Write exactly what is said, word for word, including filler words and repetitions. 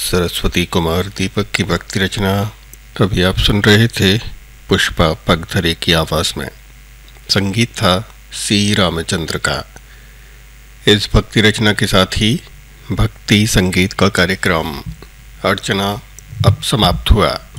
सरस्वती कुमार दीपक की भक्ति रचना अभी आप सुन रहे थे पुष्पा पगधरे की आवाज़ में। संगीत था सी रामचंद्र का। इस भक्ति रचना के साथ ही भक्ति संगीत का कार्यक्रम अर्चना अब समाप्त हुआ।